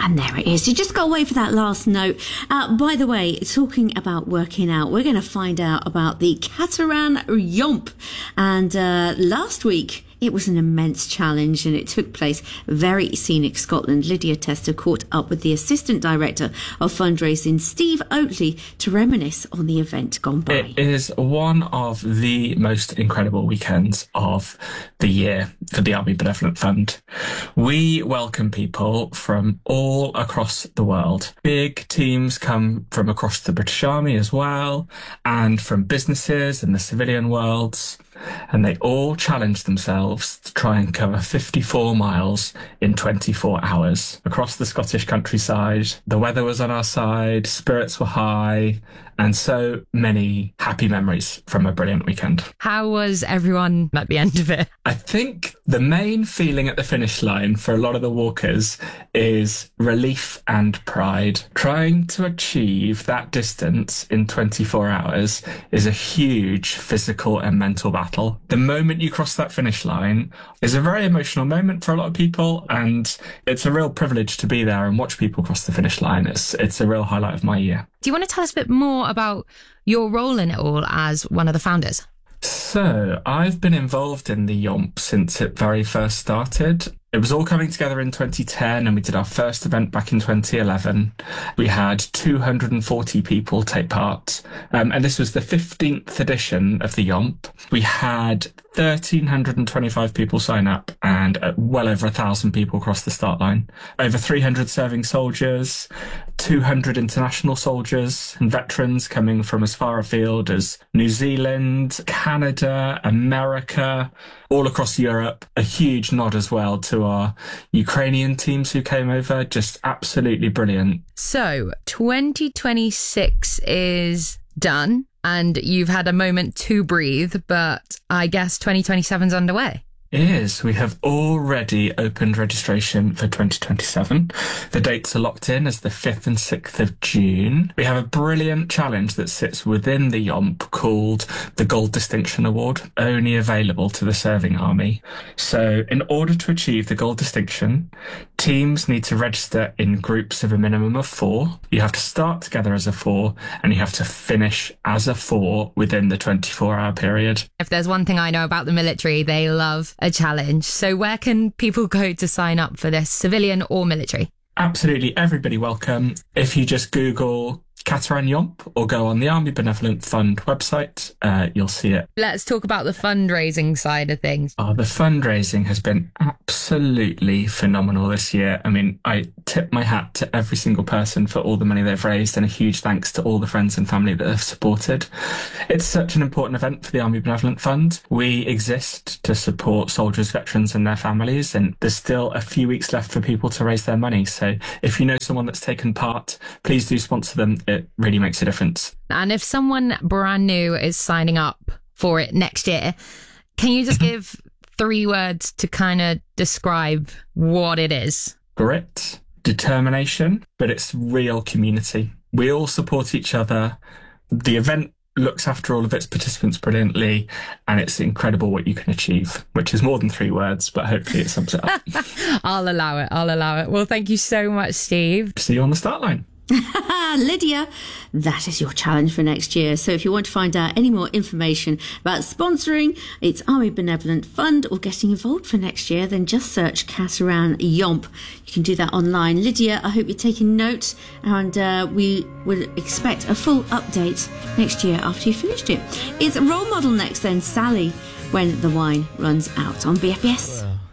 And there it is. You just got to wait for that last note. By the way, talking about working out, we're going to find out about the Cateran Yomp. And last week, it was an immense challenge and it took place very scenic Scotland. Lydia Tester caught up with the Assistant Director of Fundraising, Steve Oatley, to reminisce on the event gone by. It is one of the most incredible weekends of the year for the Army Benevolent Fund. We welcome people from all across the world. Big teams come from across the British Army as well, and from businesses and the civilian worlds. And they all challenged themselves to try and cover 54 miles in 24 hours across the Scottish countryside. The weather was on our side, spirits were high, and so many happy memories from a brilliant weekend. How was everyone at the end of it? I think the main feeling at the finish line for a lot of the walkers is relief and pride. Trying to achieve that distance in 24 hours is a huge physical and mental battle. The moment you cross that finish line is a very emotional moment for a lot of people, and it's a real privilege to be there and watch people cross the finish line. It's a real highlight of my year. Do you want to tell us a bit more about your role in it all as one of the founders? So, I've been involved in the Yomp since it very first started. It was all coming together in 2010 and we did our first event back in 2011. We had 240 people take part. And this was the 15th edition of the Yomp. We had 1,325 people sign up and well over 1,000 people cross the start line. Over 300 serving soldiers, 200 international soldiers and veterans coming from as far afield as New Zealand, Canada, America, all across Europe. A huge nod as well to our Ukrainian teams who came over. Just absolutely brilliant. So 2026 is done and you've had a moment to breathe, but I guess 2027's underway. It is. We have already opened registration for 2027. The dates are locked in as the 5th and 6th of June. We have a brilliant challenge that sits within the Yomp called the Gold Distinction Award, only available to the serving army. So in order to achieve the Gold Distinction, teams need to register in groups of a minimum of 4. You have to start together as a 4 and you have to finish as a 4 within the 24-hour period. If there's one thing I know about the military, they love a challenge. So where can people go to sign up for this, civilian or military? Absolutely, everybody welcome. If you just Google Cateran Yomp or go on the Army Benevolent Fund website, you'll see it. Let's talk about the fundraising side of things. The fundraising has been absolutely phenomenal this year. I mean, I tip my hat to every single person for all the money they've raised, and a huge thanks to all the friends and family that have supported. It's such an important event for the Army Benevolent Fund. We exist to support soldiers, veterans and their families, and there's still a few weeks left for people to raise their money. So if you know someone that's taken part, please do sponsor them. It really makes a difference. And if someone brand new is signing up for it next year, can you just give 3 words to kind of describe what it is? Grit, determination, but it's real community. We all support each other. The event looks after all of its participants brilliantly, and it's incredible what you can achieve, which is more than 3 words, but hopefully it sums it up. I'll allow it. Well, thank you so much, Steve. See you on the start line. Lydia, that is your challenge for next year. So if you want to find out any more information about sponsoring its Army Benevolent Fund or getting involved for next year, then just search Cateran Yomp. You can do that online. Lydia, I hope you're taking notes, and we would expect a full update next year after you've finished it. It's Role Model next then, Sally, When the Wine Runs Out on BFBS.